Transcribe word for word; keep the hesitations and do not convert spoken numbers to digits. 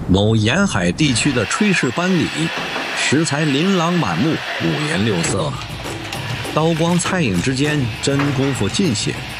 某沿海地区的炊事班里，食材琳琅满目，五颜六色，刀光菜影之间，真功夫尽显。